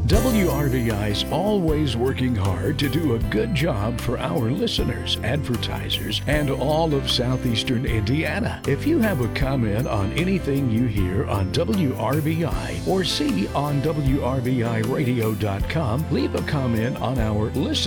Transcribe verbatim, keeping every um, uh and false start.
W R V I's always working hard to do a good job for our listeners, advertisers, and all of southeastern Indiana. If you have a comment on anything you hear on W R V I or see on W R V I radio dot com, leave a comment on our listen